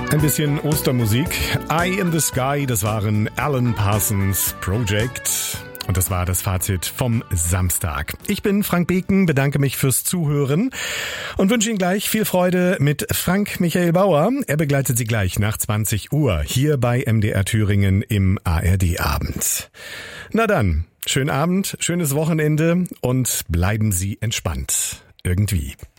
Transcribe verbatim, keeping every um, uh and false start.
Ein bisschen Ostermusik. Eye in the Sky, das waren Alan Parsons Project. Und das war das Fazit vom Samstag. Ich bin Frank Beken, bedanke mich fürs Zuhören und wünsche Ihnen gleich viel Freude mit Frank Michael Bauer. Er begleitet Sie gleich nach zwanzig Uhr hier bei M D R Thüringen im A R D-Abend. Na dann, schönen Abend, schönes Wochenende und bleiben Sie entspannt. Irgendwie.